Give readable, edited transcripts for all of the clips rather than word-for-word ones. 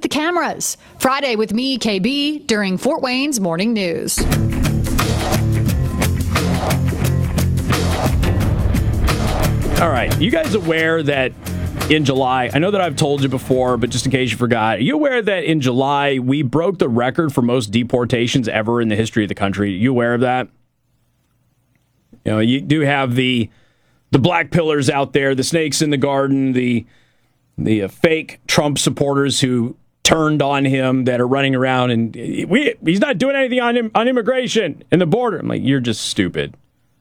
the cameras. Friday with me, KB, during Fort Wayne's Morning News. All right. You guys aware that in July, I know that I've told you before, but just in case you forgot, are you aware that in July we broke the record for most deportations ever in the history of the country? Are you aware of that? You know, you do have the black pillars out there, the snakes in the garden, the fake Trump supporters who turned on him that are running around and he's not doing anything on immigration and the border. I'm like, you're just stupid.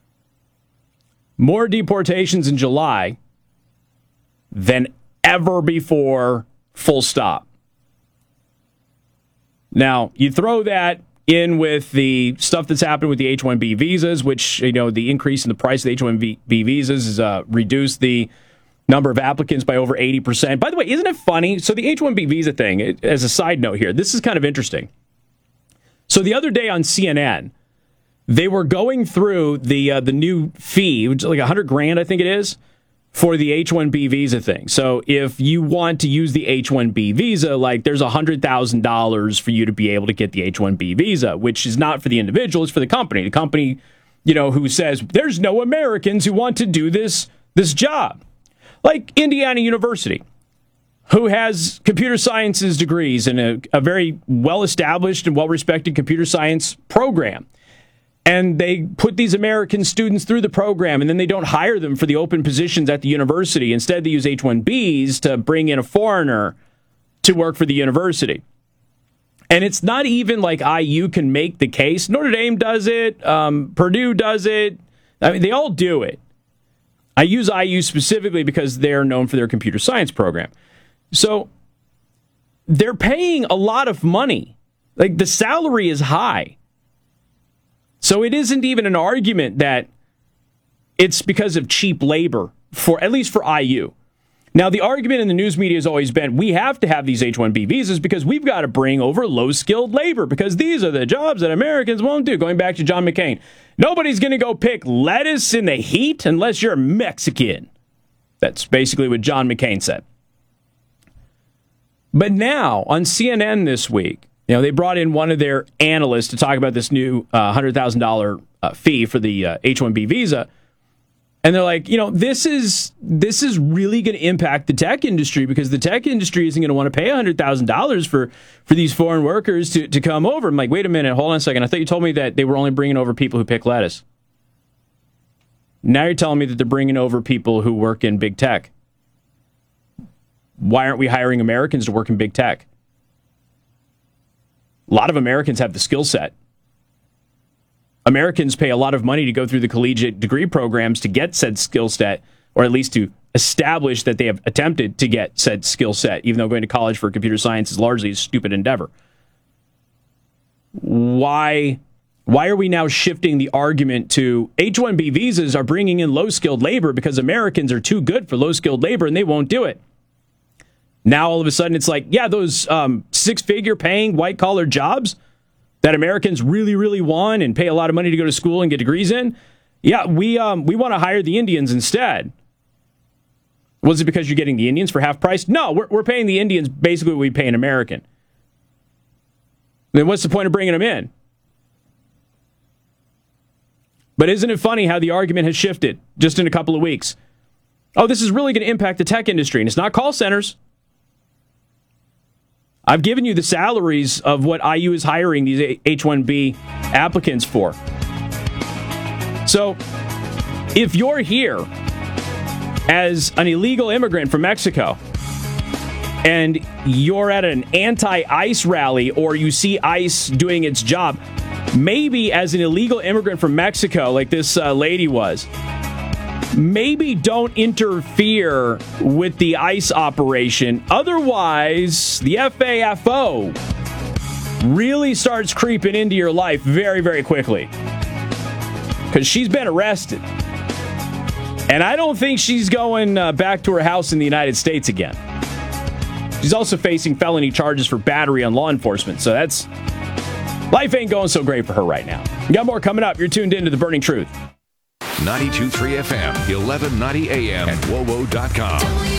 More deportations in July than ever before, full stop. Now, you throw that in with the stuff that's happened with the H-1B visas, which, you know, the increase in the price of the H-1B visas has reduced the number of applicants by over 80%. By the way, isn't it funny? So the H-1B visa thing, as a side note here, this is kind of interesting. So the other day on CNN, they were going through the new fee, which is like $100,000, I think it is, for the H-1B visa thing. So if you want to use the H-1B visa, like there's $100,000 for you to be able to get the H-1B visa, which is not for the individual, it's for the company. The company, you know, who says there's no Americans who want to do this job. Like Indiana University, who has computer sciences degrees and a very well-established and well-respected computer science program. And they put these American students through the program, and then they don't hire them for the open positions at the university. Instead, they use H-1Bs to bring in a foreigner to work for the university. And it's not even like IU can make the case. Notre Dame does it. Purdue does it. I mean, they all do it. I use IU specifically because they're known for their computer science program. So they're paying a lot of money. Like, the salary is high. So it isn't even an argument that it's because of cheap labor, at least for IU. Now, the argument in the news media has always been, we have to have these H-1B visas because we've got to bring over low-skilled labor because these are the jobs that Americans won't do. Going back to John McCain, nobody's going to go pick lettuce in the heat unless you're Mexican. That's basically what John McCain said. But now, on CNN this week, you know, they brought in one of their analysts to talk about this new $100,000 fee for the H-1B visa. And they're like, you know, this is really going to impact the tech industry because the tech industry isn't going to want to pay $100,000 for these foreign workers to come over. I'm like, wait a minute, hold on a second. I thought you told me that they were only bringing over people who pick lettuce. Now you're telling me that they're bringing over people who work in big tech. Why aren't we hiring Americans to work in big tech? A lot of Americans have the skill set. Americans pay a lot of money to go through the collegiate degree programs to get said skill set, or at least to establish that they have attempted to get said skill set, even though going to college for computer science is largely a stupid endeavor. Why are we now shifting the argument to H-1B visas are bringing in low-skilled labor because Americans are too good for low-skilled labor and they won't do it? Now, all of a sudden, it's like, yeah, those six-figure paying white-collar jobs that Americans really, really want and pay a lot of money to go to school and get degrees in, yeah, we want to hire the Indians instead. Was it because you're getting the Indians for half price? No, we're paying the Indians basically what we pay an American. Then what's the point of bringing them in? But isn't it funny how the argument has shifted just in a couple of weeks? Oh, this is really going to impact the tech industry, and it's not call centers. I've given you the salaries of what IU is hiring these H-1B applicants for. So, if you're here as an illegal immigrant from Mexico and you're at an anti-ICE rally or you see ICE doing its job, maybe as an illegal immigrant from Mexico, like this lady was, maybe don't interfere with the ICE operation. Otherwise, the FAFO really starts creeping into your life very, very quickly. Because she's been arrested. And I don't think she's going back to her house in the United States again. She's also facing felony charges for battery on law enforcement. So life ain't going so great for her right now. We got more coming up. You're tuned in to The Burning Truth. 92.3 FM, 1190 AM, and WOWO.com.